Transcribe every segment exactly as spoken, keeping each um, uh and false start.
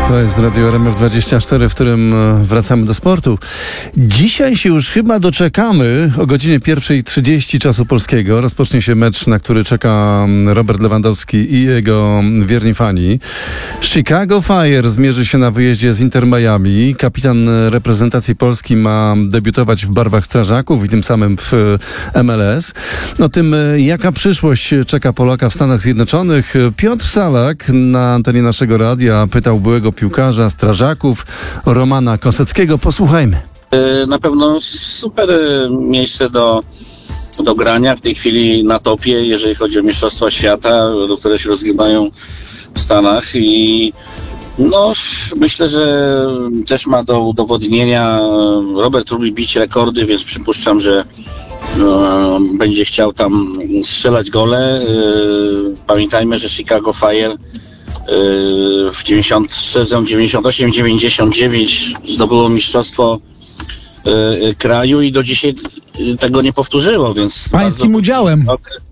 To jest Radio R M F dwadzieścia cztery, w którym wracamy do sportu. Dzisiaj się już chyba doczekamy. O godzinie pierwszej trzydzieści czasu polskiego rozpocznie się mecz, na który czeka Robert Lewandowski i jego wierni fani. Chicago Fire zmierzy się na wyjeździe z Inter Miami. Kapitan reprezentacji Polski ma debiutować w barwach strażaków i tym samym w M L S. O tym, jaka przyszłość czeka Polaka w Stanach Zjednoczonych, Piotr Salak na antenie naszego radia pytał byłego piłkarza strażaków Romana Koseckiego. Posłuchajmy. Na pewno super miejsce do, do grania w tej chwili na topie, jeżeli chodzi o Mistrzostwa Świata, które się rozgrywają w Stanach, i no, myślę, że też ma do udowodnienia. Robert lubi bić rekordy, więc przypuszczam, że no, będzie chciał tam strzelać gole. Pamiętajmy, że Chicago Fire w dziewięćdziesiątym sezon dziewięćdziesiąt osiem dziewięćdziesiąt dziewięć zdobyło mistrzostwo kraju i do dzisiaj tego nie powtórzyło, więc z pańskim bardzo udziałem.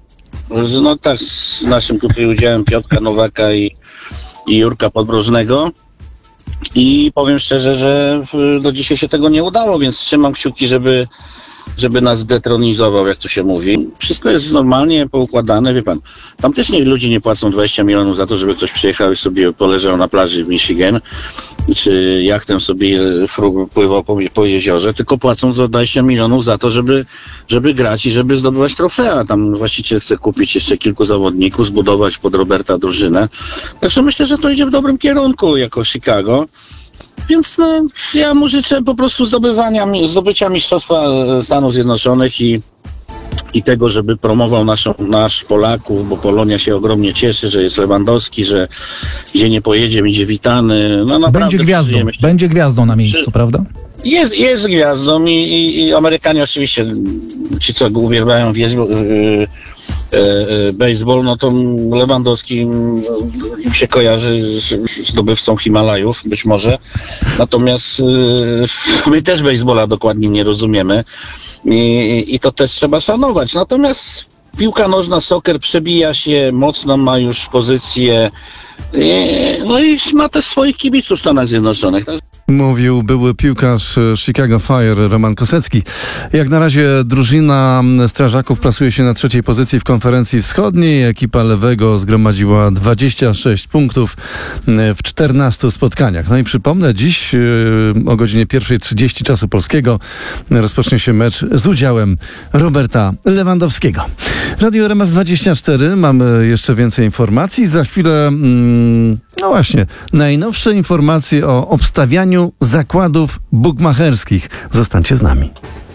No tak, z naszym tutaj udziałem Piotra Nowaka i, i Jurka Podbrożnego. I powiem szczerze, że do dzisiaj się tego nie udało, więc trzymam kciuki, żeby żeby nas zdetronizował, jak to się mówi. Wszystko jest normalnie poukładane, wie pan. Tam też nie, ludzie nie płacą dwadzieścia milionów za to, żeby ktoś przyjechał i sobie poleżał na plaży w Michigan, czy jachtem sobie pływał po, po jeziorze, tylko płacą za dwadzieścia milionów za to, żeby, żeby grać i żeby zdobywać trofea. Tam właściciel chce kupić jeszcze kilku zawodników, zbudować pod Roberta drużynę. Także myślę, że to idzie w dobrym kierunku jako Chicago. Więc no, ja mu życzę po prostu zdobywania, zdobycia Mistrzostwa Stanów Zjednoczonych i, i tego, żeby promował naszą, nasz Polaków, bo Polonia się ogromnie cieszy, że jest Lewandowski, że gdzie nie pojedzie, będzie witany. No, będzie gwiazdą, będzie gwiazdą na miejscu, czy, prawda? Jest, jest gwiazdą i, i, i Amerykanie oczywiście, ci co go uwielbiają w yy, baseball, no to Lewandowski im się kojarzy z zdobywcą Himalajów, być może. Natomiast yy, my też baseballa dokładnie nie rozumiemy i, i to też trzeba szanować. Natomiast piłka nożna, soccer przebija się mocno, ma już pozycję, yy, no i ma też swoich kibiców w Stanach Zjednoczonych. Mówił były piłkarz Chicago Fire Roman Kosecki. Jak na razie drużyna strażaków plasuje się na trzeciej pozycji w konferencji wschodniej. Ekipa Lewego zgromadziła dwadzieścia sześć punktów w czternastu spotkaniach. No i przypomnę, dziś o godzinie pierwszej trzydzieści czasu polskiego rozpocznie się mecz z udziałem Roberta Lewandowskiego. Radio R M F dwadzieścia cztery. Mamy jeszcze więcej informacji. Za chwilę, no właśnie, najnowsze informacje o obstawianiu zakładów bukmacherskich. Zostańcie z nami.